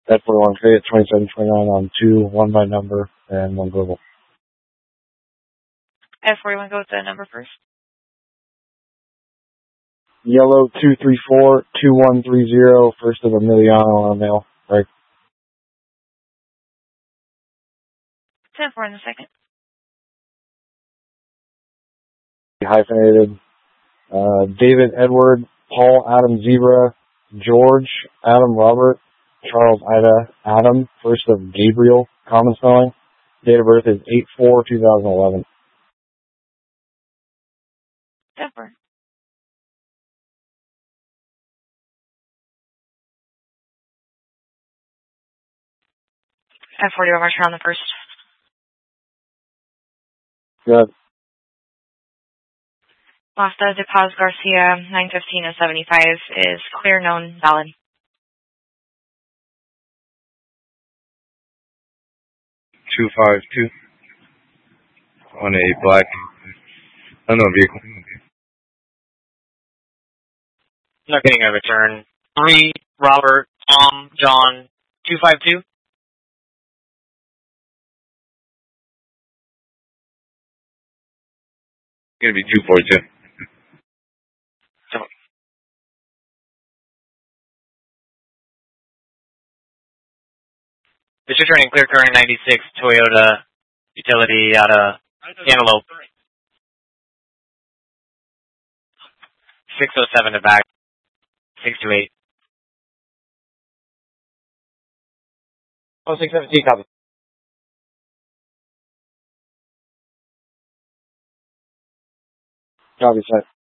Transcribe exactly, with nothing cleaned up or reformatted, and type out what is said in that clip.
F forty-one Fayette, twenty-seven twenty-nine on two, one by number, and one global. F forty-one, go with the number first. Yellow two three four two one three zero, first of Emiliano on a mail. Right. ten four in the second. Hyphenated. Uh, David Edward, Paul Adam Zebra, George Adam Robert, Charles Ida Adam, first of Gabriel, common spelling. Date of birth is eight four two thousand eleven. ten four. F forty-one, march around the first. Good. Mazda de Paz Garcia, nine fifteen and seventy-five is clear, known, valid. two five two on a black unknown vehicle. Not getting a return. three, Robert, Tom, John, two five two. Gonna be two forty-two. This is returning clear current ninety-six Toyota utility out of Antelope. six oh seven to back. six two eight. oh six seventeen, copy. Copy, sir.